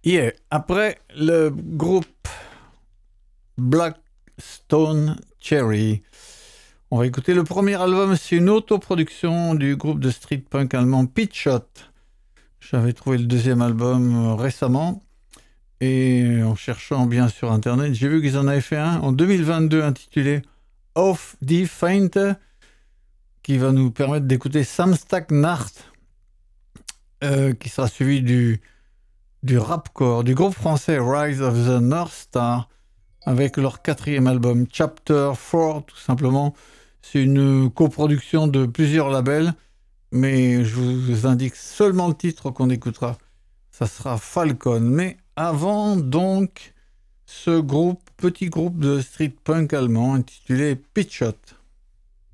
Yeah. Après le groupe Black Stone Cherry, on va écouter le premier album. C'est une autoproduction du groupe de street punk allemand Pitchot. J'avais trouvé le deuxième album récemment et en cherchant bien sur internet, j'ai vu qu'ils en avaient fait un en 2022 intitulé Off die Feinte, qui va nous permettre d'écouter Samstag Nacht, qui sera suivi du rapcore du groupe français Rise of the North Star avec leur quatrième album Chapter 4, tout simplement. C'est une coproduction de plusieurs labels, mais je vous indique seulement le titre qu'on écoutera. Ça sera Falcon. Mais avant donc, ce petit groupe de street punk allemand intitulé Pitchot.